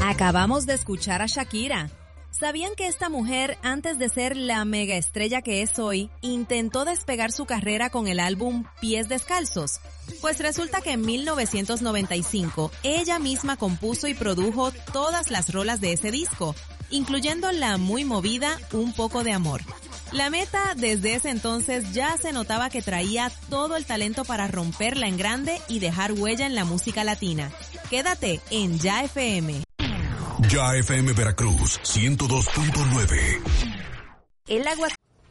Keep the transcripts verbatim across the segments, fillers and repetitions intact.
Acabamos de escuchar a Shakira. ¿Sabían que esta mujer, antes de ser la mega estrella que es hoy, intentó despegar su carrera con el álbum Pies Descalzos? Pues resulta que en mil novecientos noventa y cinco, ella misma compuso y produjo todas las rolas de ese disco, incluyendo la muy movida Un poco de amor. La meta desde ese entonces ya se notaba que traía todo el talento para romperla en grande y dejar huella en la música latina. Quédate en Ya F M. Ya F M Veracruz, ciento dos punto nueve. El agua...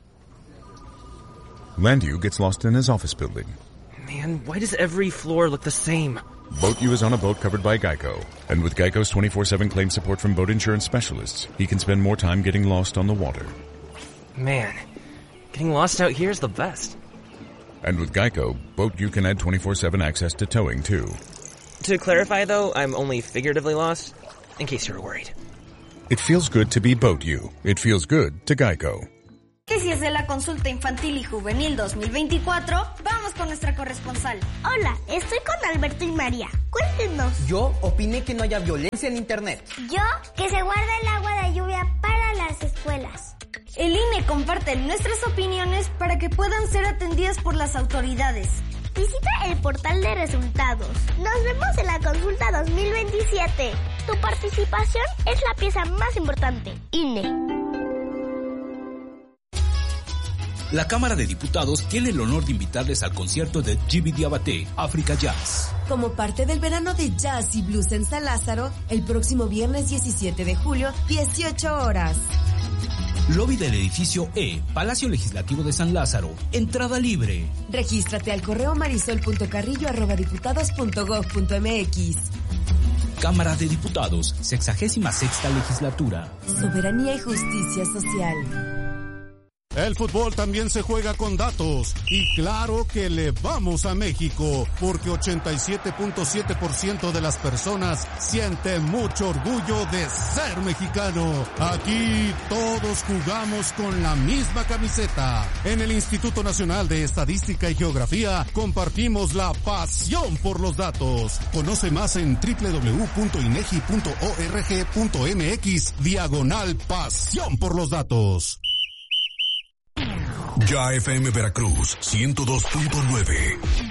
Landu gets lost in his office building. Man, why does every floor look the same? BoatU is on a boat covered by Geico. And with Geico's twenty-four seven claim support from boat insurance specialists, he can spend more time getting lost on the water. Man, getting lost out here is the best. And with Geico, BoatU can add twenty-four seven access to towing, too. To clarify, though, I'm only figuratively lost, in case you were worried. It feels good to be BoatU. It feels good to Geico. Noticias de la Consulta Infantil y Juvenil dos mil veinticuatro, vamos con nuestra corresponsal. Hola, estoy con Alberto y María. Cuéntenos. Yo opiné que no haya violencia en internet. Yo, que se guarda el agua de lluvia para las escuelas. El I N E comparte nuestras opiniones para que puedan ser atendidas por las autoridades. Visita el portal de resultados. Nos vemos en la consulta dos mil veintisiete. Tu participación es la pieza más importante. I N E. La Cámara de Diputados tiene el honor de invitarles al concierto de Djiby Diabaté, Africa Jazz. Como parte del verano de jazz y blues en San Lázaro, el próximo viernes diecisiete de julio, dieciocho horas. Lobby del edificio E, Palacio Legislativo de San Lázaro. Entrada libre. Regístrate al correo marisol punto carrillo arroba diputados punto gob punto mx. Cámara de Diputados, sexagésima sexta legislatura. Soberanía y justicia social. El fútbol también se juega con datos y claro que le vamos a México porque ochenta y siete punto siete por ciento de las personas sienten mucho orgullo de ser mexicano. Aquí todos jugamos con la misma camiseta. En el Instituto Nacional de Estadística y Geografía compartimos la pasión por los datos. Conoce más en doble u doble u doble u punto inegi punto org punto mx diagonal pasión por los datos. Ya F M Veracruz, ciento dos punto nueve.